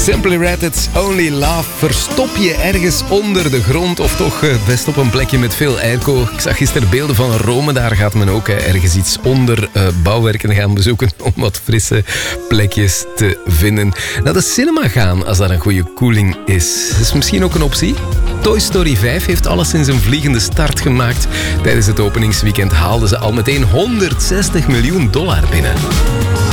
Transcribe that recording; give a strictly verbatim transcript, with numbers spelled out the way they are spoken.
Simply Red, It's Only Love. Verstop je ergens onder de grond of toch best op een plekje met veel airco. Ik zag gisteren beelden van Rome, daar gaat men ook ergens iets onder uh, bouwwerken gaan bezoeken om wat frisse plekjes te vinden. Naar de cinema gaan als daar een goede koeling is. Dat is misschien ook een optie. Toy Story vijf heeft alleszins een vliegende start gemaakt. Tijdens het openingsweekend haalden ze al meteen honderdzestig miljoen dollar binnen.